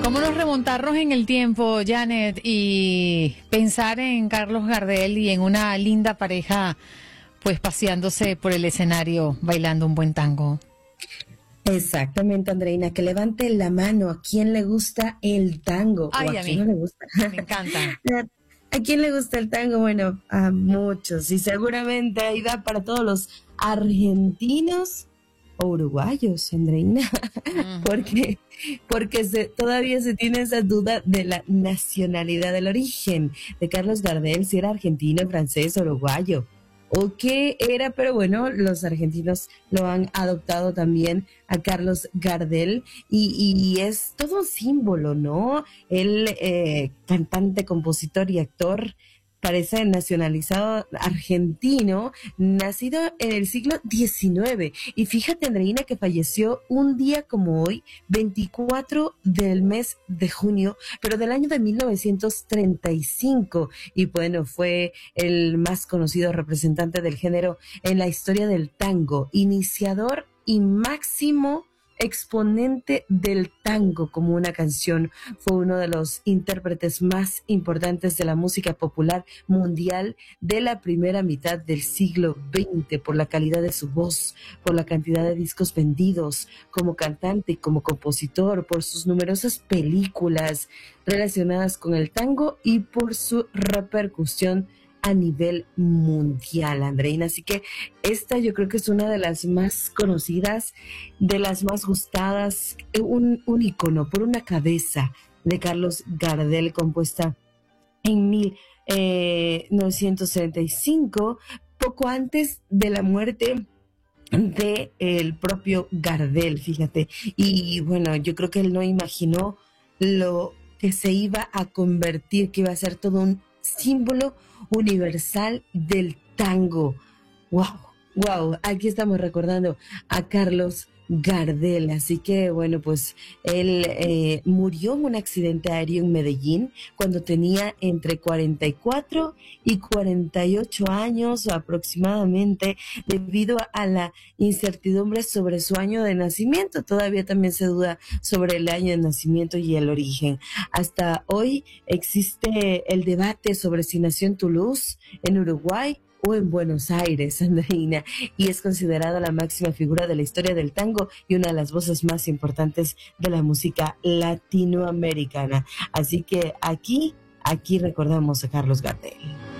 ¿Cómo nos remontarnos en el tiempo, Janet, y pensar en Carlos Gardel y en una linda pareja, pues paseándose por el escenario, bailando un buen tango? Exactamente, Andreina, que levante la mano a quien le gusta el tango. Ay, O a a quien mí, no le gusta. me encanta. ¿A quién le gusta el tango? Bueno, a muchos. Y seguramente ahí da para todos los argentinos o uruguayos, Andreina. Porque, todavía se tiene esa duda de la nacionalidad, del origen de Carlos Gardel, si era argentino, francés o uruguayo o qué era, pero bueno, los argentinos lo han adoptado también a Carlos Gardel y es todo un símbolo, ¿no? Él, cantante, compositor y actor, parece nacionalizado argentino, nacido en el siglo XIX. Y fíjate, Andreina, que falleció un día como hoy, 24 del mes de junio, pero del año de 1935. Y bueno, fue el más conocido representante del género en la historia del tango, iniciador y máximo exponente del tango como una canción. Fue uno de los intérpretes más importantes de la música popular mundial de la primera mitad del siglo XX por la calidad de su voz, por la cantidad de discos vendidos como cantante y como compositor, por sus numerosas películas relacionadas con el tango y por su repercusión a nivel mundial, Andreina. Así que esta yo creo que es una de las más conocidas, de las más gustadas, un ícono por una cabeza de Carlos Gardel, compuesta en 1975, poco antes de la muerte de el propio Gardel, fíjate. Y bueno, yo creo que él no imaginó lo que se iba a convertir, que iba a ser todo un símbolo universal del tango. Wow, wow, aquí estamos recordando a Carlos Gardel. Así que bueno, pues él murió en un accidente aéreo en Medellín cuando tenía entre 44 y 48 años aproximadamente, debido a la incertidumbre sobre su año de nacimiento. Todavía también se duda sobre el año de nacimiento y el origen. Hasta hoy existe el debate sobre si nació en Toulouse, en Uruguay o en Buenos Aires, Andreina, y es considerada la máxima figura de la historia del tango y una de las voces más importantes de la música latinoamericana. Así que aquí recordamos a Carlos Gardel.